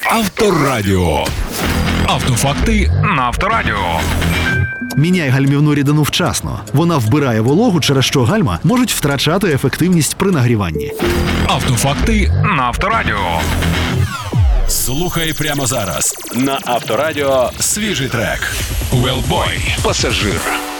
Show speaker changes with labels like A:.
A: Авторадіо. Автофакти на Авторадіо.
B: Міняй гальмівну рідину вчасно. Вона вбирає вологу, через що гальма можуть втрачати ефективність при нагріванні.
A: Автофакти на Авторадіо. Слухай прямо зараз на Авторадіо свіжий трек. Wellboy. Пасажир.